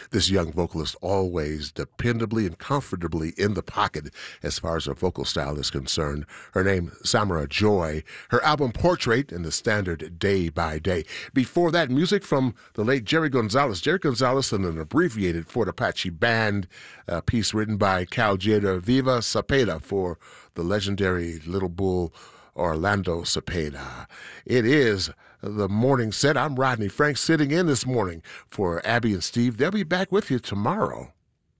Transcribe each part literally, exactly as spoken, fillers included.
This young vocalist always dependably and comfortably in the pocket as far as her vocal style is concerned. Her name, Samara Joy. Her album, Portrait, in the standard Day by Day. Before that, music from the late Jerry Gonzalez. Jerry Gonzalez and an abbreviated Fort Apache Band, a piece written by Cal Tjader, Viva Cepeda, for the legendary Little Bull Orlando Cepeda. It is the morning set. I'm Rodney Frank, sitting in this morning for Abby and Steve. They'll be back with you tomorrow.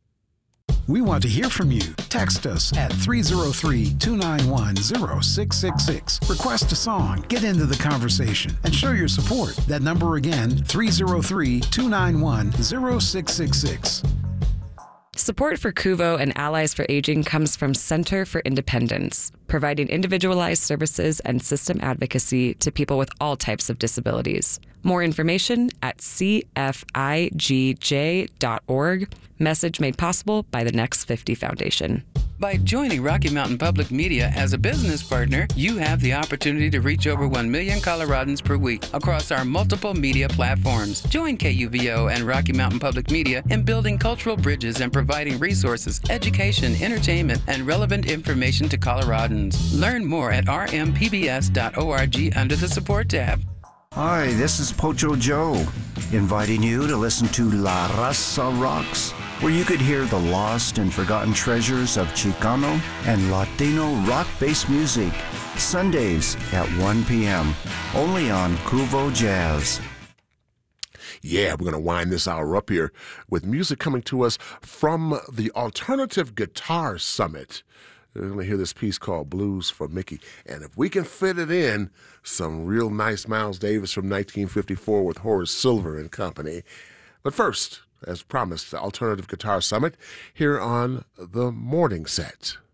We want to hear from you. Text us at three oh three, two nine one, oh six six six. Request a song, get into the conversation, and show your support. That number again, three oh three, two nine one, oh six six six. Support for Kuvo and Allies for Aging comes from Center for Independence, providing individualized services and system advocacy to people with all types of disabilities. More information at c f i g j dot org. Message made possible by the Next fifty Foundation. By joining Rocky Mountain Public Media as a business partner, you have the opportunity to reach over one million Coloradans per week across our multiple media platforms. Join K U V O and Rocky Mountain Public Media in building cultural bridges and providing resources, education, entertainment, and relevant information to Coloradans. Learn more at r m p b s dot org under the support tab. Hi, this is Pocho Joe, inviting you to listen to La Raza Rocks, where you could hear the lost and forgotten treasures of Chicano and Latino rock-based music, Sundays at one p.m., only on Kuvo Jazz. Yeah, we're going to wind this hour up here with music coming to us from the Alternative Guitar Summit. We're going to hear this piece called Blues for Mickey. And if we can fit it in, some real nice Miles Davis from nineteen fifty-four with Horace Silver and company. But first, as promised, the Alternative Guitar Summit here on the Morning Set.